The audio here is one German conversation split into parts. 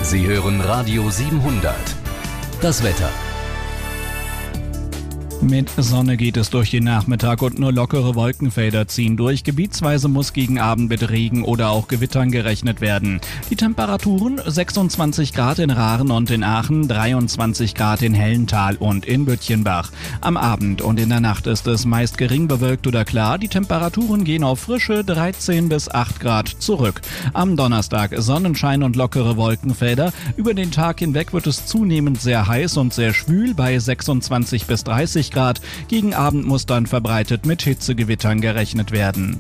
Sie hören Radio 700. Das Wetter. Mit Sonne geht es durch den Nachmittag und nur lockere Wolkenfelder ziehen durch. Gebietsweise muss gegen Abend mit Regen oder auch Gewittern gerechnet werden. Die Temperaturen 26 Grad in Rahren und in Aachen, 23 Grad in Hellental und in Böttchenbach. Am Abend und in der Nacht ist es meist gering bewölkt oder klar. Die Temperaturen gehen auf frische 13 bis 8 Grad zurück. Am Donnerstag Sonnenschein und lockere Wolkenfelder. Über den Tag hinweg wird es zunehmend sehr heiß und sehr schwül bei 26 bis 30 Grad. Gegen Abend muss dann verbreitet mit Hitzegewittern gerechnet werden.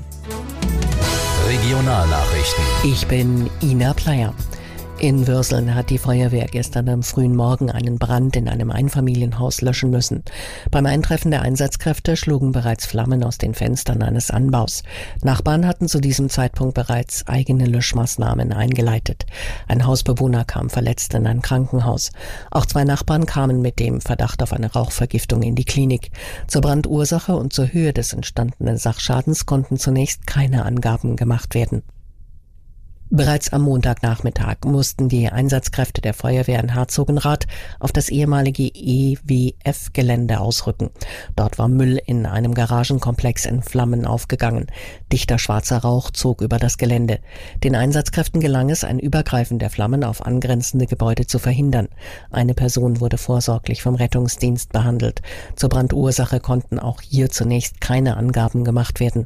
Regionalnachrichten. Ich bin Ina Pleyer. In Würseln hat die Feuerwehr gestern am frühen Morgen einen Brand in einem Einfamilienhaus löschen müssen. Beim Eintreffen der Einsatzkräfte schlugen bereits Flammen aus den Fenstern eines Anbaus. Nachbarn hatten zu diesem Zeitpunkt bereits eigene Löschmaßnahmen eingeleitet. Ein Hausbewohner kam verletzt in ein Krankenhaus. Auch 2 Nachbarn kamen mit dem Verdacht auf eine Rauchvergiftung in die Klinik. Zur Brandursache und zur Höhe des entstandenen Sachschadens konnten zunächst keine Angaben gemacht werden. Bereits am Montagnachmittag mussten die Einsatzkräfte der Feuerwehr in Herzogenrath auf das ehemalige EWF-Gelände ausrücken. Dort war Müll in einem Garagenkomplex in Flammen aufgegangen. Dichter schwarzer Rauch zog über das Gelände. Den Einsatzkräften gelang es, ein Übergreifen der Flammen auf angrenzende Gebäude zu verhindern. Eine Person wurde vorsorglich vom Rettungsdienst behandelt. Zur Brandursache konnten auch hier zunächst keine Angaben gemacht werden.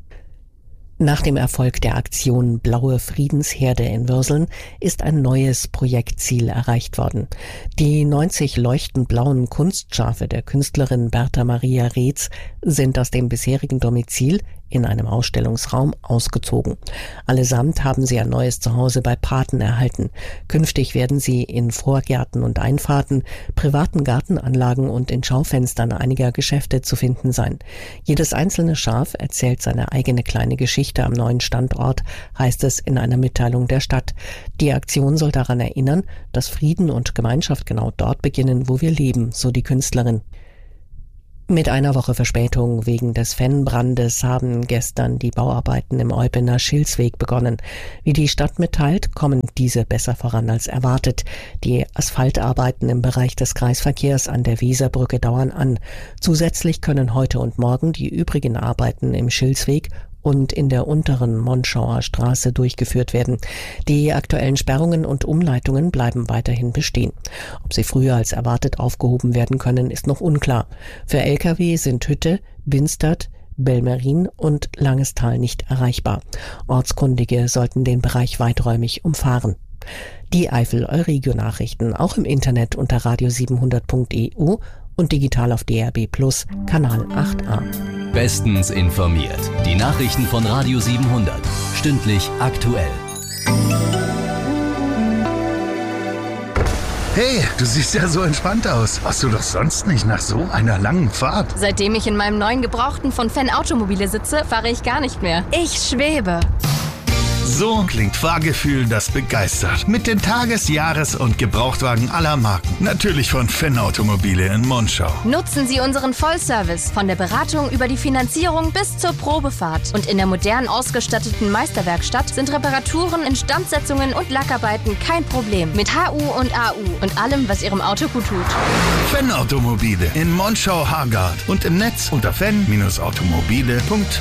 Nach dem Erfolg der Aktion Blaue Friedensherde in Würseln ist ein neues Projektziel erreicht worden. Die 90 leuchtend blauen Kunstschafe der Künstlerin Bertha Maria Reetz sind aus dem bisherigen Domizil in einem Ausstellungsraum ausgezogen. Allesamt haben sie ein neues Zuhause bei Paten erhalten. Künftig werden sie in Vorgärten und Einfahrten, privaten Gartenanlagen und in Schaufenstern einiger Geschäfte zu finden sein. Jedes einzelne Schaf erzählt seine eigene kleine Geschichte am neuen Standort, heißt es in einer Mitteilung der Stadt. Die Aktion soll daran erinnern, dass Frieden und Gemeinschaft genau dort beginnen, wo wir leben, so die Künstlerin. Mit einer Woche Verspätung wegen des Fennbrandes haben gestern die Bauarbeiten im Eupener Schilsweg begonnen. Wie die Stadt mitteilt, kommen diese besser voran als erwartet. Die Asphaltarbeiten im Bereich des Kreisverkehrs an der Weserbrücke dauern an. Zusätzlich können heute und morgen die übrigen Arbeiten im Schilsweg und in der unteren Monschauer Straße durchgeführt werden. Die aktuellen Sperrungen und Umleitungen bleiben weiterhin bestehen. Ob sie früher als erwartet aufgehoben werden können, ist noch unklar. Für Lkw sind Hütte, Binstadt, Belmerin und Langestal nicht erreichbar. Ortskundige sollten den Bereich weiträumig umfahren. Die Eifel-Euregio-Nachrichten auch im Internet unter radio700.eu und digital auf DRB Plus, Kanal 8a. Bestens informiert. Die Nachrichten von Radio 700. Stündlich aktuell. Hey, du siehst ja so entspannt aus. Warst du doch sonst nicht nach so einer langen Fahrt? Seitdem ich in meinem neuen Gebrauchten von Fenn Automobile sitze, fahre ich gar nicht mehr. Ich schwebe. So klingt Fahrgefühl, das begeistert. Mit den Tages-, Jahres- und Gebrauchtwagen aller Marken. Natürlich von Fenn Automobile in Monschau. Nutzen Sie unseren Vollservice von der Beratung über die Finanzierung bis zur Probefahrt. Und in der modern ausgestatteten Meisterwerkstatt sind Reparaturen, Instandsetzungen und Lackarbeiten kein Problem. Mit HU und AU und allem, was Ihrem Auto gut tut. Fenn Automobile in Monschau-Hargard und im Netz unter fenn-automobile.de.